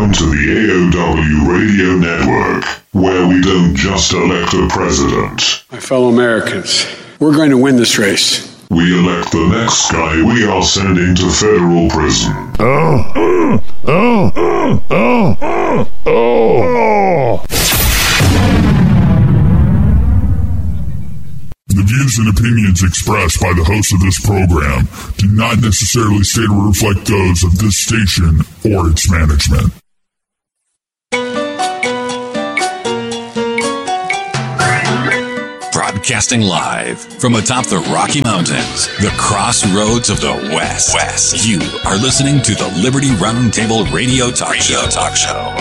Welcome to the AOW Radio Network, where we don't just elect a president. My fellow Americans, we're going to win this race. We elect the next guy we are sending to federal prison. The views and opinions expressed by the host of this program do not necessarily state or reflect those of this station or its management. Broadcasting live from atop the Rocky Mountains, the crossroads of the West. You are listening to the Liberty Roundtable Radio Talk Show.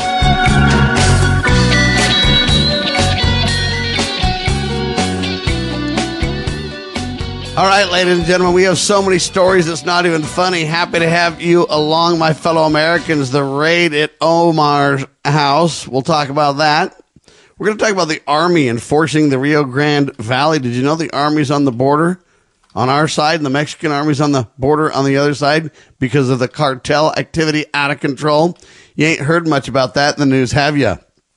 All right, ladies and gentlemen, we have so many stories it's not even funny. Happy to have you along, my fellow Americans. The raid at Omar's house. We'll talk about that. We're going to talk about the Army enforcing the Rio Grande Valley. Did you know the Army's on the border on our side and the Mexican Army's on the border on the other side because of the cartel activity out of control? You ain't heard much about that in the news, have you?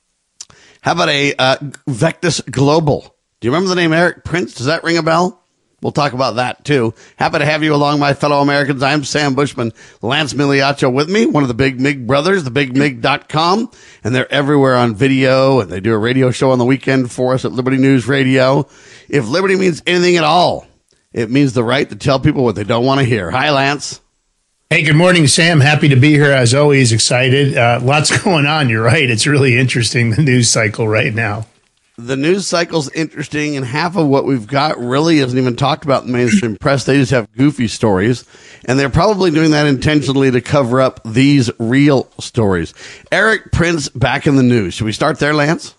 How about a Vectus Global? Do you remember the name Eric Prince? Does that ring a bell? We'll talk about that, too. Happy to have you along, my fellow Americans. I'm Sam Bushman. Lance Miliaccio with me, one of the Big Mig brothers, thebigmig.com. And they're everywhere on video, and they do a radio show on the weekend for us at Liberty News Radio. If liberty means anything at all, it means the right to tell people what they don't want to hear. Hi, Lance. Hey, good morning, Sam. Happy to be here, as always. Excited. Lots going on. You're right. It's really interesting, the news cycle right now. The news cycle's interesting, and half of what we've got really isn't even talked about in the mainstream press. They just have goofy stories, and they're probably doing that intentionally to cover up these real stories. Eric Prince back in the news. Should we start there, Lance?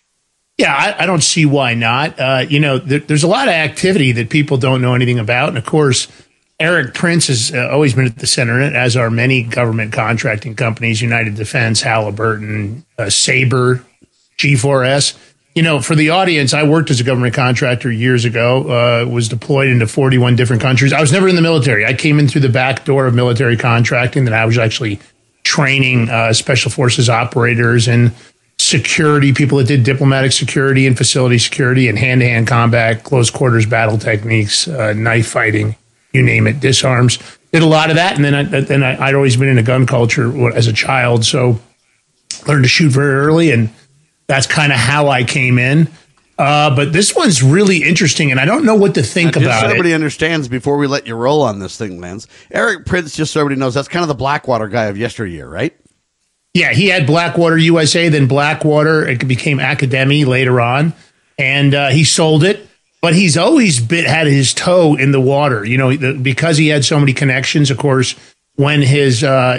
Yeah, I don't see why not. There's a lot of activity that people don't know anything about, and of course, Eric Prince has always been at the center of it, as are many government contracting companies, United Defense, Halliburton, Sabre, G4S. You know, for the audience, I worked as a government contractor years ago, was deployed into 41 different countries. I was never in the military. I came in through the back door of military contracting, that I was actually training special forces operators and security, people that did diplomatic security and facility security and hand-to-hand combat, close quarters battle techniques, knife fighting, you name it, disarms. Did a lot of that. And then I'd always been in a gun culture as a child, so learned to shoot very early, and that's kind of how I came in. But this one's really interesting, and I don't know what to think about it. Just so everybody understands, before we let you roll on this thing, Lance, Eric Prince, just so everybody knows, that's kind of the Blackwater guy of yesteryear, right? Yeah, he had Blackwater USA, then Blackwater. It became Academy later on, and he sold it. But he's always had his toe in the water, because he had so many connections. Of course, when his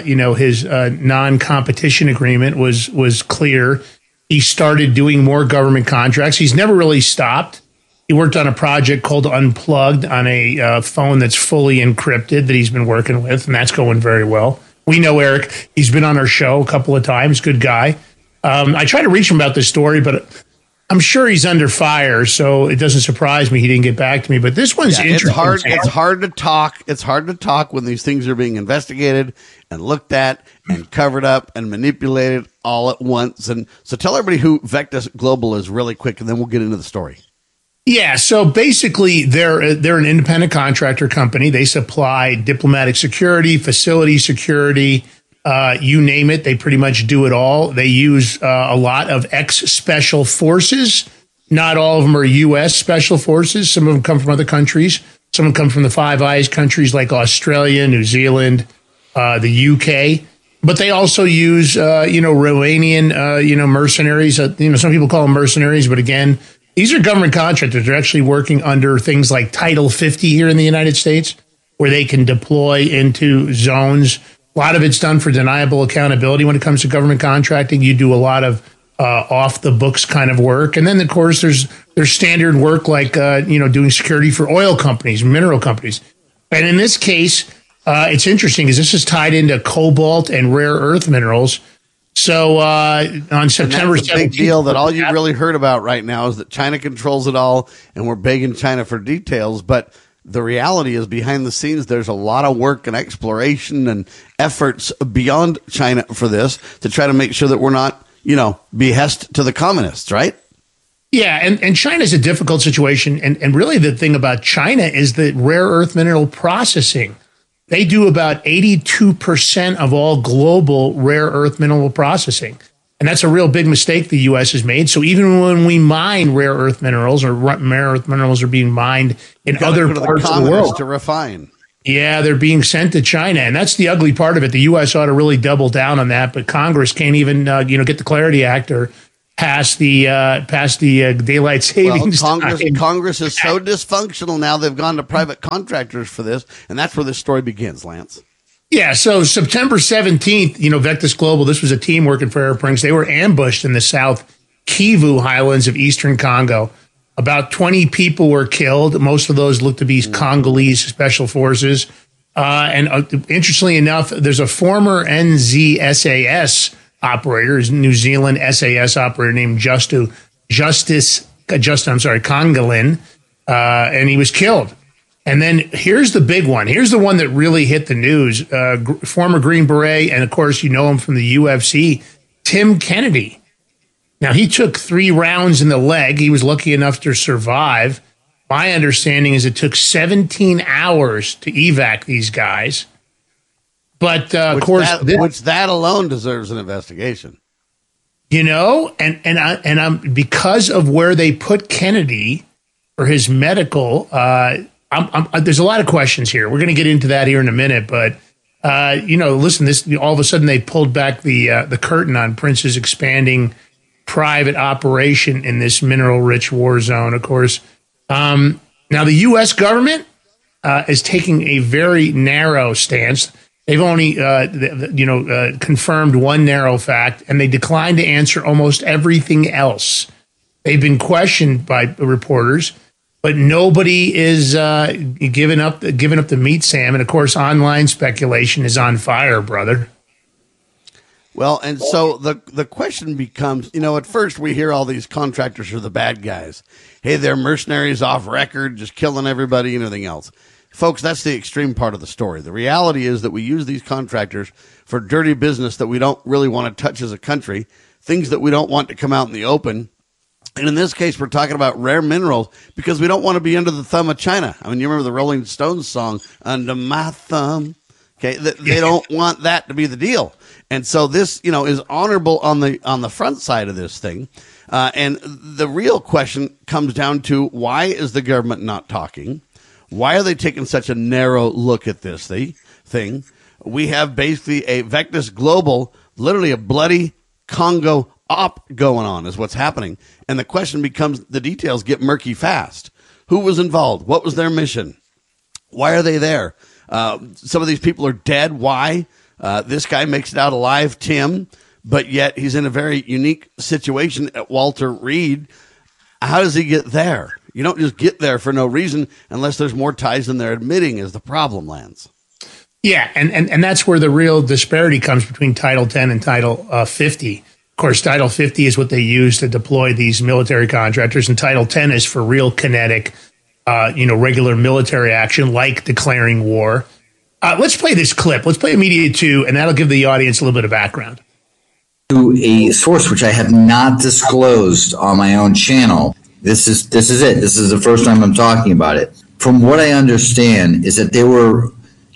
non-competition agreement was clear, he started doing more government contracts. He's never really stopped. He worked on a project called Unplugged on a phone that's fully encrypted that he's been working with, and that's going very well. We know Eric. He's been on our show a couple of times. Good guy. I tried to reach him about this story, but I'm sure he's under fire, so it doesn't surprise me he didn't get back to me. But this one's interesting. It's hard to talk. It's hard to talk when these things are being investigated and looked at and covered up and manipulated all at once. And so tell everybody who Vectus Global is really quick, and then we'll get into the story. Yeah, so basically they're an independent contractor company. They supply diplomatic security, facility security, you name it. They pretty much do it all. They use a lot of ex-special forces. Not all of them are U.S. special forces. Some of them come from other countries. Some of them come from the Five Eyes countries like Australia, New Zealand, the U.K., but they also use, Romanian, mercenaries. Some people call them mercenaries, but again, these are government contractors. They're actually working under things like Title 50 here in the United States, where they can deploy into zones. A lot of it's done for deniable accountability when it comes to government contracting. You do a lot of off the books kind of work. And then, of course, there's standard work like, doing security for oil companies, mineral companies. And in this case, it's interesting because this is tied into cobalt and rare earth minerals. So on September 17th, big deal that all you've really heard about right now is that China controls it all, and we're begging China for details. But the reality is behind the scenes, there's a lot of work and exploration and efforts beyond China for this to try to make sure that we're not, behest to the communists, right? Yeah, and China's a difficult situation. And really the thing about China is the rare earth mineral processing. They do about 82% of all global rare earth mineral processing. And that's a real big mistake the U.S. has made. So even when we mine rare earth minerals, or rare earth minerals are being mined in other parts of the world to refine. Yeah, they're being sent to China, and that's the ugly part of it. The U.S. ought to really double down on that, but Congress can't even, get the Clarity Act or pass the daylight savings. Congress is so dysfunctional now; they've gone to private contractors for this, and that's where this story begins, Lance. Yeah, so September 17th, Vectis Global, this was a team working for Arab Springs. They were ambushed in the South Kivu highlands of eastern Congo. About 20 people were killed. Most of those look to be Congolese special forces. And interestingly enough, there's a former NZSAS operator, New Zealand SAS operator named Justin Congolin, and he was killed. And then here's the big one. Here's the one that really hit the news. Former Green Beret, and of course you know him from the UFC, Tim Kennedy. Now, he took 3 rounds in the leg. He was lucky enough to survive. My understanding is it took 17 hours to evac these guys. But, of course... that alone deserves an investigation. And because of where they put Kennedy for his medical... there's a lot of questions here. We're going to get into that here in a minute, but listen, this all of a sudden they pulled back the curtain on Prince's expanding private operation in this mineral-rich war zone. Of course, now the U.S. government is taking a very narrow stance. They've only confirmed one narrow fact, and they declined to answer almost everything else. They've been questioned by reporters, but nobody is giving up the meat, Sam. And of course, online speculation is on fire, brother. Well, and so the question becomes, at first we hear all these contractors are the bad guys. Hey, they're mercenaries off record, just killing everybody and everything else. Folks, that's the extreme part of the story. The reality is that we use these contractors for dirty business that we don't really want to touch as a country, things that we don't want to come out in the open. And in this case, we're talking about rare minerals because we don't want to be under the thumb of China. I mean, you remember the Rolling Stones song, Under My Thumb? Okay, they don't want that to be the deal. And so this, is honorable on the front side of this thing. And the real question comes down to, why is the government not talking? Why are they taking such a narrow look at this thing? We have basically a Vectis Global, literally a bloody Congo op going on is what's happening. And the question becomes, the details get murky fast. Who was involved? What was their mission? Why are they there? Some of these people are dead. Why? This guy makes it out alive, Tim, but yet he's in a very unique situation at Walter Reed. How does he get there? You don't just get there for no reason unless there's more ties than they're admitting is the problem, Lance. Yeah, and that's where the real disparity comes between Title 10 and Title 50. Of course, Title 50 is what they use to deploy these military contractors, and Title 10 is for real kinetic, regular military action like declaring war. Let's play this clip. Let's play Media 2, and that'll give the audience a little bit of background. To a source which I have not disclosed on my own channel. This is it. This is the first time I'm talking about it. From what I understand is that they were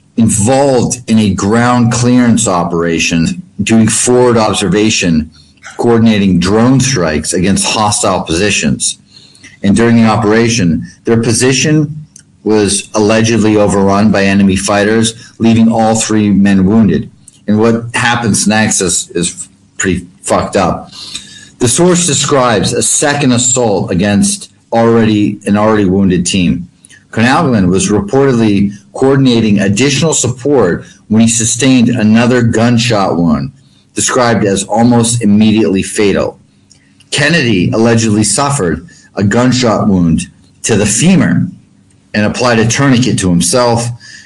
involved in a ground clearance operation doing forward observation, coordinating drone strikes against hostile positions. And during the operation, their position was allegedly overrun by enemy fighters, leaving all 3 men wounded. And what happens next is pretty fucked up. The source describes a second assault against an already wounded team. Congolin was reportedly coordinating additional support when he sustained another gunshot wound, described as almost immediately fatal. Kennedy allegedly suffered a gunshot wound to the femur and applied a tourniquet to himself.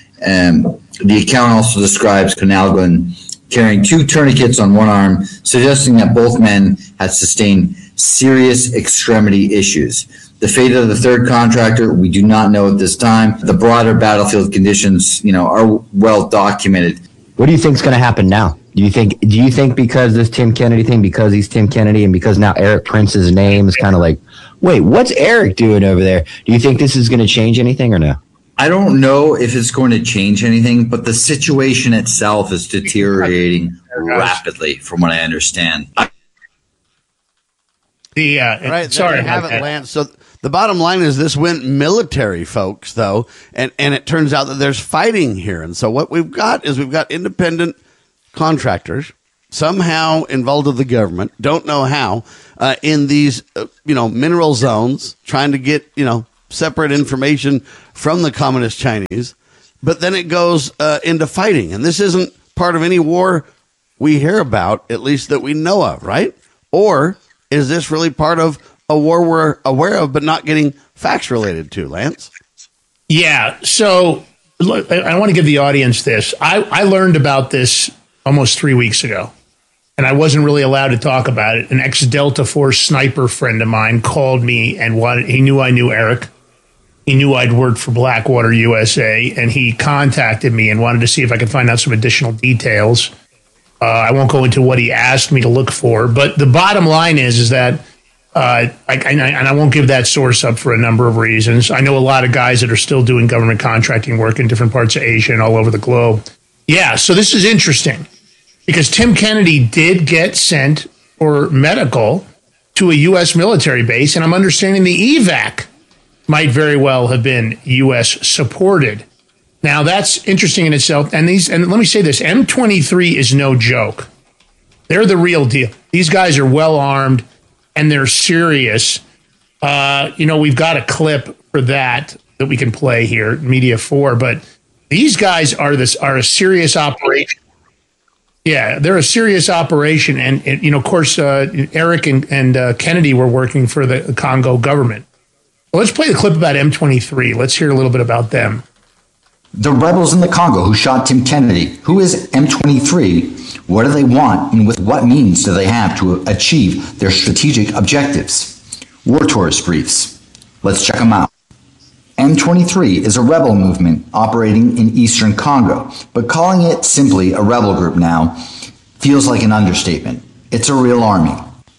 And the account also describes Congolin carrying 2 tourniquets on one arm, suggesting that both men had sustained serious extremity issues. The fate of the third contractor, we do not know at this time. The broader battlefield conditions, are well documented. What do you think is going to happen now? Do you think because this Tim Kennedy thing, because he's Tim Kennedy, and because now Erik Prince's name is kind of like, wait, what's Erik doing over there? Do you think this is going to change anything or no? I don't know if it's going to change anything, but the situation itself is deteriorating rapidly, from what I understand. Sorry, have it, Lance. So the bottom line is this went military, folks, though, and it turns out that there's fighting here. And so what we've got independent contractors somehow involved with the government, don't know how, in these mineral zones, trying to get separate information from the communist Chinese, but then it goes into fighting. And this isn't part of any war we hear about, at least that we know of, right? Or is this really part of a war we're aware of but not getting facts related to, Lance? Yeah, so look, I want to give the audience this. I learned about this almost 3 weeks ago, and I wasn't really allowed to talk about it. An ex-Delta Force sniper friend of mine called me and he knew I knew Erik. He knew I'd worked for Blackwater USA, and he contacted me and wanted to see if I could find out some additional details. I won't go into what he asked me to look for, but the bottom line is that, I won't give that source up for a number of reasons. I know a lot of guys that are still doing government contracting work in different parts of Asia and all over the globe. Yeah, so this is interesting because Tim Kennedy did get sent for medical to a U.S. military base, and I'm understanding the evac might very well have been U.S. supported. Now, that's interesting in itself. And let me say this, M23 is no joke. They're the real deal. These guys are well armed and they're serious. We've got a clip for that we can play here, Media 4, but these guys are a serious operation. Yeah, they're a serious operation. And of course, Erik and Kennedy were working for the Congo government. Well, let's play the clip about M23. Let's hear a little bit about them. The rebels in the Congo who shot Tim Kennedy. Who is M23? What do they want? And with what means do they have to achieve their strategic objectives? War Tourist Briefs. Let's check them out. M23 is a rebel movement operating in eastern Congo, but calling it simply a rebel group now feels like an understatement. It's a real army.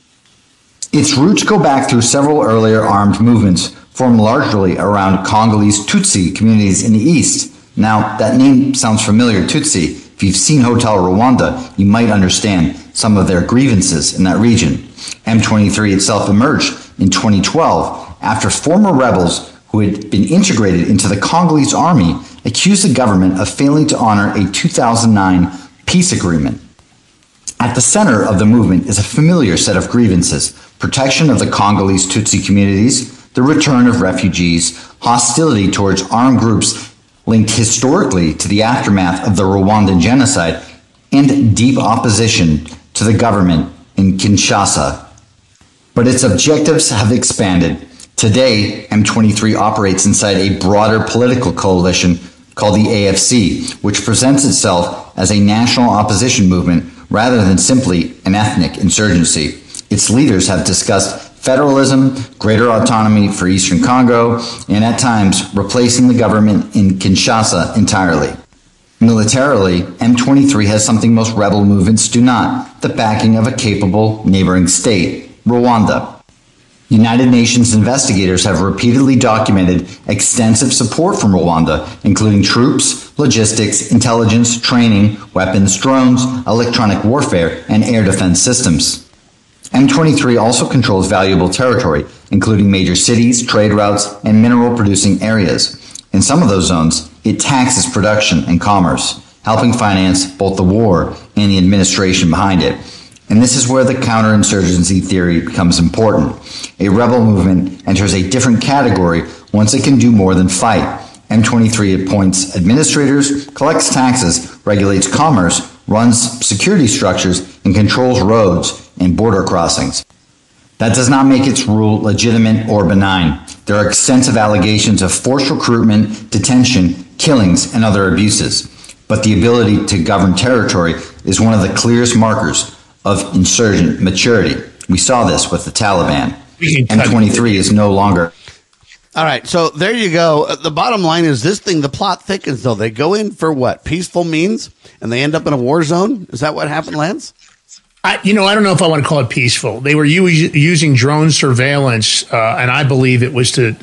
Its roots go back through several earlier armed movements formed largely around Congolese Tutsi communities in the east. Now, that name sounds familiar, Tutsi. If you've seen Hotel Rwanda, you might understand some of their grievances in that region. M23 itself emerged in 2012 after former rebels who had been integrated into the Congolese army accused the government of failing to honor a 2009 peace agreement. At the center of the movement is a familiar set of grievances: protection of the Congolese Tutsi communities, the return of refugees, hostility towards armed groups linked historically to the aftermath of the Rwandan genocide, and deep opposition to the government in Kinshasa. But its objectives have expanded. Today, M23 operates inside a broader political coalition called the AFC, which presents itself as a national opposition movement rather than simply an ethnic insurgency. Its leaders have discussed federalism, greater autonomy for Eastern Congo, and at times replacing the government in Kinshasa entirely. Militarily, M23 has something most rebel movements do not: the backing of a capable neighboring state, Rwanda. United Nations investigators have repeatedly documented extensive support from Rwanda, including troops, logistics, intelligence, training, weapons, drones, electronic warfare, and air defense systems. M23 also controls valuable territory, including major cities, trade routes, and mineral-producing areas. In some of those zones, it taxes production and commerce, helping finance both the war and the administration behind it. And this is where the counterinsurgency theory becomes important. A rebel movement enters a different category once it can do more than fight. M23 appoints administrators, collects taxes, regulates commerce, runs security structures, and controls roads and border crossings. That does not make its rule legitimate or benign. There are extensive allegations of forced recruitment, detention, killings, and other abuses. But the ability to govern territory is one of the clearest markers of insurgent maturity. We saw this with the Taliban. M23 is no longer... All right, so there you go. The bottom line is this thing, the plot thickens, though. They go in for what? Peaceful means, and they end up in a war zone? Is that what happened, Lance? I don't know if I want to call it peaceful. They were using drone surveillance, and I believe it was to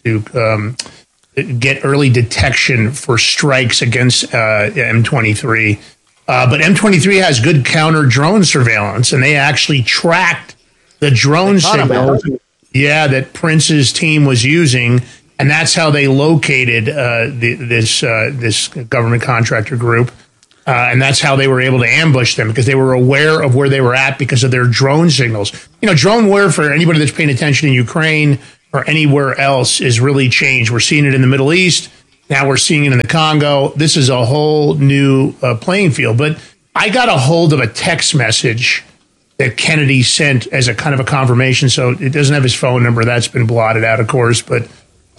get early detection for strikes against M23. But M23 has good counter drone surveillance, and they actually tracked the drone signals. Yeah, that Prince's team was using, and that's how they located this government contractor group, and that's how they were able to ambush them because they were aware of where they were at because of their drone signals. Drone warfare for anybody that's paying attention in Ukraine or anywhere else is really changed. We're seeing it in the Middle East. Now we're seeing it in the Congo. This is a whole new playing field. But I got a hold of a text message that Kennedy sent as a kind of a confirmation. So it doesn't have his phone number. That's been blotted out, of course. But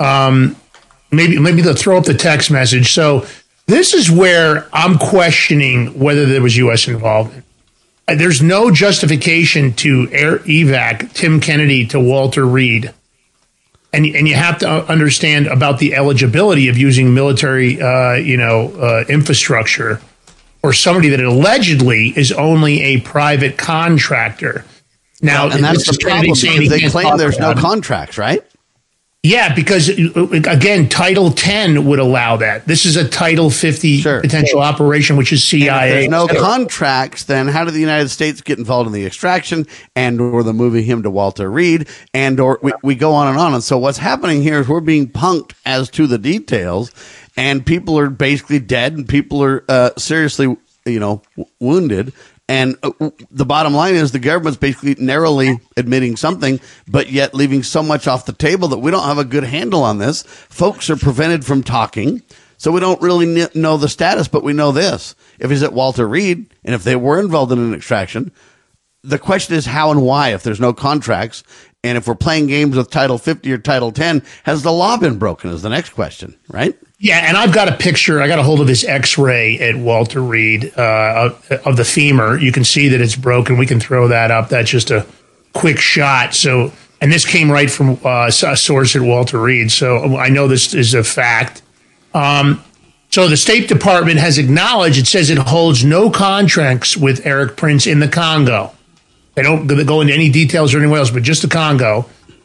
maybe they'll throw up the text message. So this is where I'm questioning whether there was U.S. involvement. There's no justification to air evac Tim Kennedy to Walter Reed. And you have to understand about the eligibility of using military, infrastructure or somebody that allegedly is only a private contractor. Now, and that's the problem because they claim there's no contracts, right? Yeah, because again, Title 10 would allow that. This is a Title 50 potential operation, which is CIA. If there's no contracts, then how did the United States get involved in the extraction and or the moving him to Walter Reed and or we go on and on. And so what's happening here is we're being punked as to the details, and people are basically dead and people are seriously, wounded. And the bottom line is the government's basically narrowly admitting something, but yet leaving so much off the table that we don't have a good handle on this. Folks are prevented from talking, so we don't really know the status, but we know this. If he's at Walter Reed, and if they were involved in an extraction, the question is how and why if there's no contracts. And if we're playing games with Title 50 or Title 10, has the law been broken is the next question, right? Yeah, and I've got a picture. I got a hold of his X-ray at Walter Reed of the femur. You can see that it's broken. We can throw that up. That's just a quick shot. So, and this came right from a source at Walter Reed. So I know this is a fact. So the State Department has acknowledged. It says it holds no contracts with Eric Prince in the Congo. They don't go into any details or anywhere else, but just the Congo.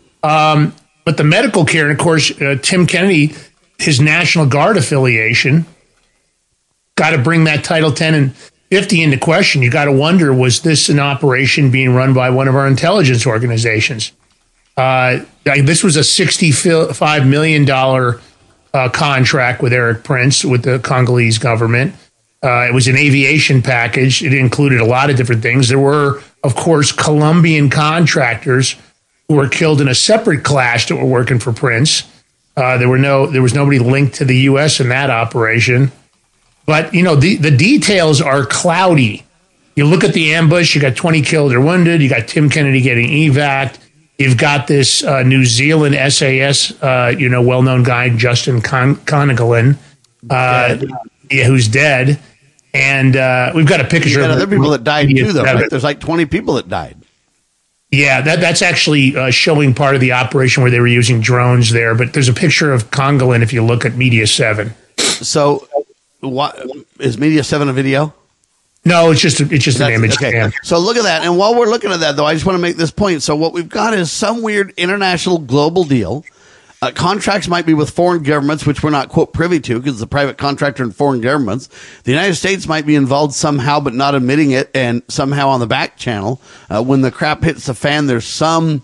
But the medical care, and of course, Tim Kennedy, his National Guard affiliation, got to bring that Title 10 and 50 into question. You got to wonder, was this an operation being run by one of our intelligence organizations? This was a $65 million contract with Eric Prince, with the Congolese government. It was an aviation package. It included a lot of different things. There were, of course, Colombian contractors who were killed in a separate clash that were working for Prince. There was nobody linked to the U.S. in that operation. But, the details are cloudy. You look at the ambush, you got 20 killed or wounded, you got Tim Kennedy getting evac, you've got this New Zealand SAS, well-known guy, Justin Connellan, who's dead. And we've got a picture. You got other people that died too, though, right? There's like 20 people that died. Yeah, that's actually showing part of the operation where they were using drones there. But there's a picture of Congolin if you look at Media 7. So, what is Media 7 a video? No, it's just an image. Okay. Yeah. So look at that. And while we're looking at that, though, I just want to make this point. So what we've got is some weird international global deal. Contracts might be with foreign governments, which we're not, quote, privy to because it's a private contractor and foreign governments. The United States might be involved somehow, but not admitting it, and somehow on the back channel. When the crap hits the fan, there's some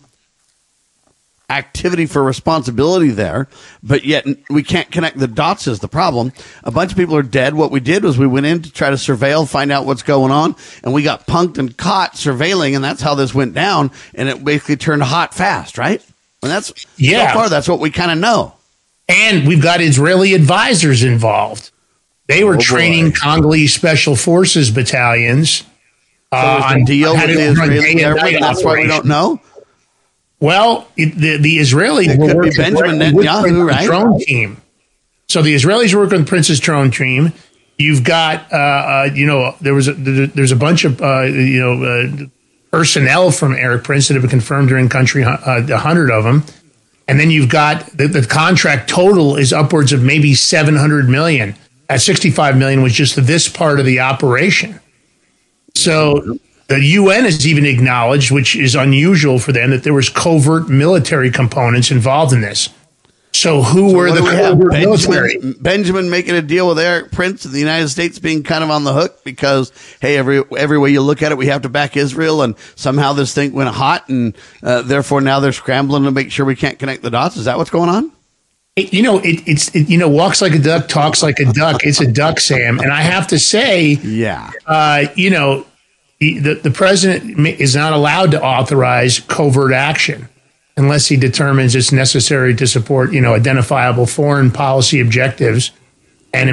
activity for responsibility there, but yet we can't connect the dots is the problem. A bunch of people are dead. What we did was we went in to try to surveil, find out what's going on, and we got punked and caught surveilling, and that's how this went down, and it basically turned hot fast, right? And that's so far, that's what we kind of know. And we've got Israeli advisors involved. They were training Congolese special forces battalions. On deal with the Israeli government. That's why we don't know. Well, the Israelis could be Benjamin Netanyahu, right? Drone team. So the Israelis work on Prince's drone team. You've got, there's a bunch of personnel from Eric Prince that have been confirmed during country, 100 of them. And then you've got the contract total is upwards of maybe $700 million. At $65 million was just this part of the operation. So the UN has even acknowledged, which is unusual for them, that there was covert military components involved in this. So who were the covert military? Benjamin making a deal with Eric Prince and the United States being kind of on the hook because, hey, every way you look at it, we have to back Israel, and somehow this thing went hot, and therefore now they're scrambling to make sure we can't connect the dots. Is that what's going on? It's walks like a duck, talks like a duck. It's a duck, Sam. And I have to say, the president is not allowed to authorize covert action unless he determines it's necessary to support, identifiable foreign policy objectives